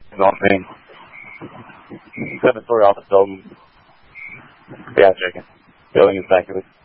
You know what I mean? Cut the story off the dog. Yeah, chicken. Feeling is accurate.